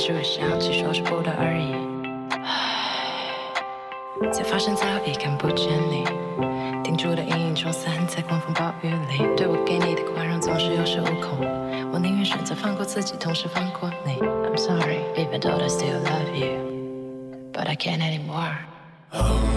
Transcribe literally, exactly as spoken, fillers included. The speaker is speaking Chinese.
只会想起说是不得而已。才发现早已看不见你，定住的阴影冲散在狂风暴雨里。对我给你的宽容总是有恃无恐，我宁愿选择放过自己，同时放过你。I'm sorry, even though I still love you, but I can't anymore.